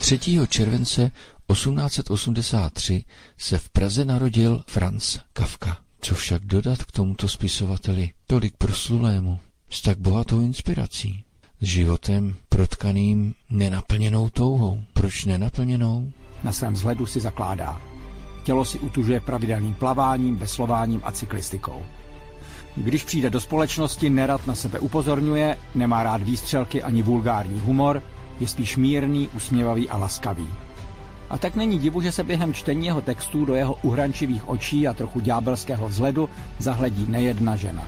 3. července 1883 se v Praze narodil Franz Kafka. Co však dodat k tomuto spisovateli, tolik proslulému, s tak bohatou inspirací, s životem protkaným nenaplněnou touhou. Proč nenaplněnou? Na svém vzhledu si zakládá. Tělo si utužuje pravidelným plaváním, veslováním a cyklistikou. Když přijde do společnosti, nerad na sebe upozorňuje, nemá rád výstřelky ani vulgární humor, je spíš mírný, usměvavý a laskavý. A tak není divu, že se během čtení jeho textů do jeho uhrančivých očí a trochu ďábelského vzhledu zahledí nejedna žena.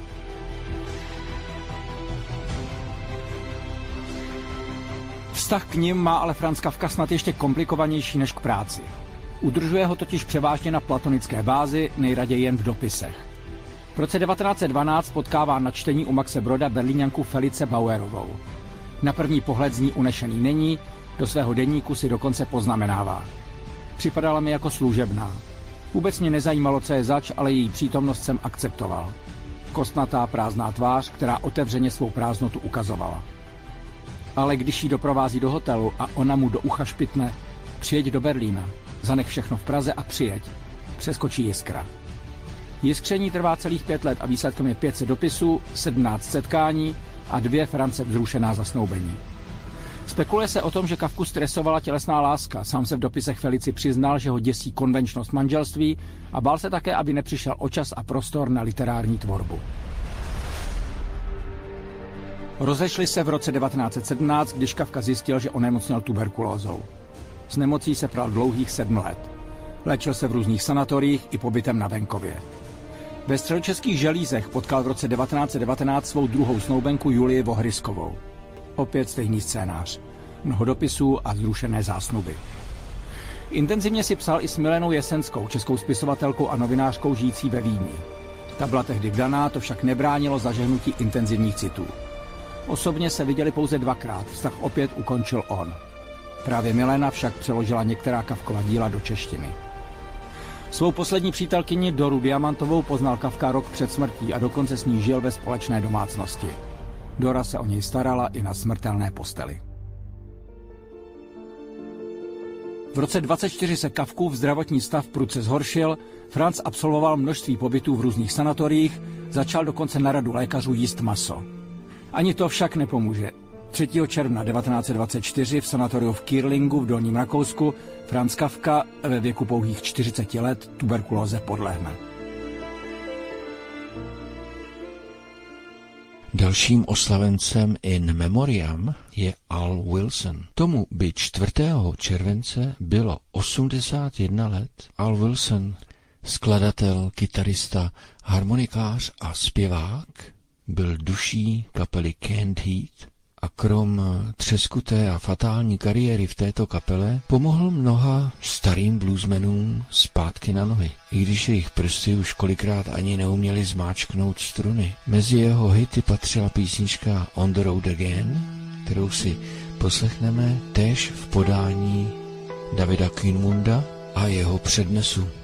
Vztah k nim má ale Franz Kafka snad ještě komplikovanější než k práci. Udržuje ho totiž převážně na platonické bázi, nejraději jen v dopisech. V roce 1912 potkává na čtení u Maxe Broda Berlíňanku Felice Bauerovou. Na první pohled z ní unešený není, do svého deníku si dokonce poznamenává. Připadala mi jako služebná. Vůbec mě nezajímalo, co je zač, ale její přítomnost jsem akceptoval. Kostnatá prázdná tvář, která otevřeně svou prázdnotu ukazovala. Ale když jí doprovází do hotelu a ona mu do ucha špitne, přijeď do Berlína, zanech všechno v Praze a přijeď. Přeskočí jiskra. Jiskření trvá celých 5 let a výsledkem je 500 dopisů, 17 setkání a 2 France vzrušená zasnoubení. Spekuluje se o tom, že Kafku stresovala tělesná láska. Sám se v dopisech Felici přiznal, že ho děsí konvenčnost manželství a bál se také, aby nepřišel o čas a prostor na literární tvorbu. Rozešli se v roce 1917, když Kafka zjistil, že onemocněl tuberkulózou. S nemocí se pral dlouhých 7 let. Léčil se v různých sanatoriích i pobytem na venkově. Ve Středočeských Želízech potkal v roce 1919 svou druhou snoubenku Julii Vohryskovou. Opět stejný scénář. Mnoho dopisů a zrušené zásnuby. Intenzivně si psal i s Milenou Jesenskou, českou spisovatelkou a novinářkou žijící ve Vídni. Ta byla tehdy vdaná, to však nebránilo zažehnutí intenzivních citů. Osobně se viděli pouze 2krát, vztah opět ukončil on. Právě Milena však přeložila některá Kafkova díla do češtiny. Svou poslední přítelkyni Doru Diamantovou poznal Kafka rok před smrtí a dokonce s ní žil ve společné domácnosti. Dora se o něj starala i na smrtelné posteli. V roce 1924 se Kafkův zdravotní stav prudce zhoršil, Franz absolvoval množství pobytů v různých sanatoriích, začal dokonce na radu lékařů jíst maso. Ani to však nepomůže. 3. června 1924 v sanatoriu v Kirlingu v Dolním Rakousku Franz Kafka ve věku pouhých 40 let tuberkulóze podlehne. Dalším oslavencem in memoriam je Al Wilson. Tomu by 4. července bylo 81 let. Al Wilson, skladatel, kytarista, harmonikář a zpěvák, byl duší kapely Canned Heat a krom třeskuté a fatální kariéry v této kapele pomohl mnoha starým bluesmenům zpátky na nohy, i když jejich prsty už kolikrát ani neuměli zmáčknout struny. Mezi jeho hity patřila písnička On the Road Again, kterou si poslechneme též v podání Davida Kinmunda a jeho přednesu.